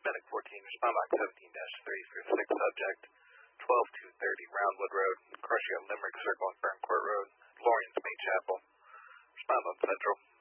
Medic 14, respond on 17-3 for 6 subject, 12230 Roundwood Road, Cartier Limerick Circle and Fern Court Road, Lawrence, May Chapel. Respond on Central.